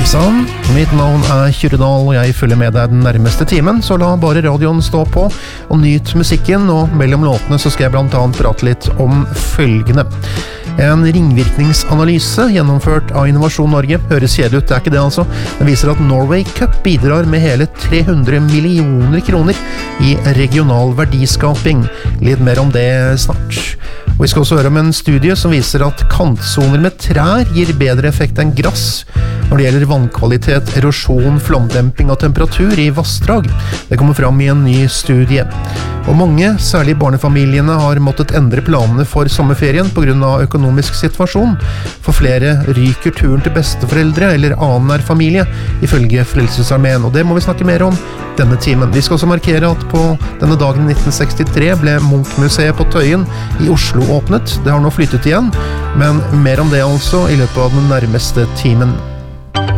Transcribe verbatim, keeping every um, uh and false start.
Sann, mitt navn er Kyrredal, og jeg følger med deg den nærmeste timen, så la bare radioen stå på og nyt musikken, og mellom låtene så skal jeg blant annet prate litt om følgende. En ringvirkningsanalyse gjennomført av Innovasjon Norge, høres kjedelig ut, det er ikke det altså. Den viser at Norway Cup bidrar med hele tre hundre millioner kroner i regional verdiskaping. Litt mer om det snart. Og vi skal også høre om en studie som viser at kantsoner med trær gir bedre effekt enn grass når det gjelder vannkvalitet, erosjon, flomdemping og temperatur i vassdrag. Det kommer fram i en ny studie. Og mange, særlig barnefamiliene, har måttet endre planene for sommerferien på grunn av økonomisk situasjon. For flere ryker turen til besteforeldre eller annen nær familie, ifølge Frelsesarmeen, og det må vi snakke mer om denne timen. Vi skal også markere at på denne dagen i nitten sekstitre ble Munch-museet på Tøyen i Oslo åpnet. Det har nå flyttet igjen, men mer om det altså i løpet av den nærmeste timen.